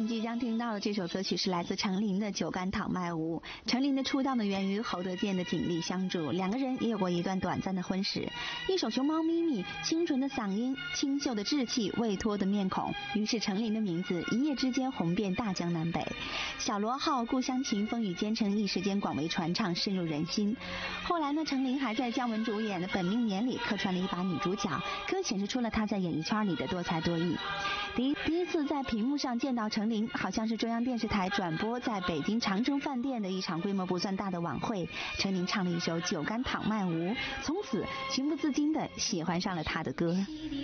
们即将听到的这首歌曲是来自程琳的《酒干倘卖无》。程琳的出道呢源于侯德健的鼎力相助，两个人也有过一段短暂的婚史。一首熊猫咪咪，清纯的嗓音，清秀的稚气，未脱的面孔，于是程琳的名字一夜之间红遍大江南北。小螺号、故乡情、风雨兼程一时间广为传唱，深入人心。后来呢，程琳还在姜文主演的《本命年》里客串了一把女主角，更显示出了她在演艺圈里的多才多艺。第一次在屏幕上见到程琳，好像是中央电视台转播在北京长城饭店的一场规模不算大的晚会，程琳唱了一首《酒干倘卖无》，从此情不自禁地喜欢上了她的歌。